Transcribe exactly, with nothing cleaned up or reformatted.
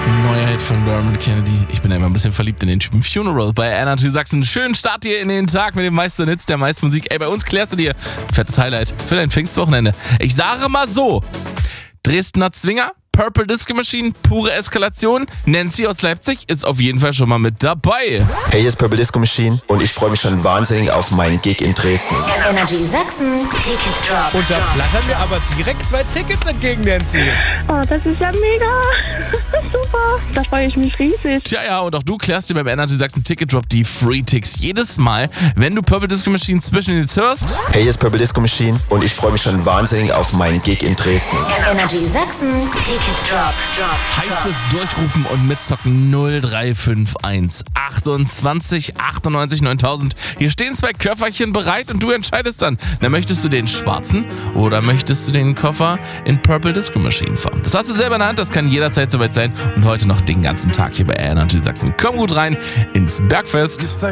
Neuer Hit von Dermot Kennedy. Ich bin einfach ein bisschen verliebt in den Typen. Funeral bei Energy Sachsen. Schönen Start hier in den Tag mit den meisten Hits der meisten Musik. Ey, bei uns klärst du dir. Fettes Highlight für dein Pfingstwochenende. Ich sage mal so. Dresdner Zwinger, Purple Disco Machine, pure Eskalation. Nancy aus Leipzig ist auf jeden Fall schon mal mit dabei. Hey, hier ist Purple Disco Machine und ich freue mich schon wahnsinnig auf meinen Gig in Dresden. Energy Sachsen, Ticket Drop. Und da flattern mir aber direkt zwei Tickets entgegen, Nancy. Oh, das ist ja mega. Super. Da freue ich mich riesig. Tja, ja, und auch du klärst dir beim Energy Sachsen Ticket Drop die Free Ticks. Jedes Mal, wenn du Purple Disco Machine zwischen den hörst. Hey, hier ist Purple Disco Machine und ich freue mich schon wahnsinnig auf meinen Gig in Dresden. Energy Sachsen, Ticket Drop. Drop. Heißt es durchrufen und mitzocken null drei fünf eins achtundzwanzig achtundneunzig neuntausend. Hier stehen zwei Köfferchen bereit und du entscheidest dann. Na, möchtest du den schwarzen oder möchtest du den Koffer in Purple Disco Machine fahren? Das hast du selber in der Hand, das kann jederzeit soweit sein und heute noch den ganzen Tag hier bei Energy Sachsen. Komm gut rein ins Bergfest.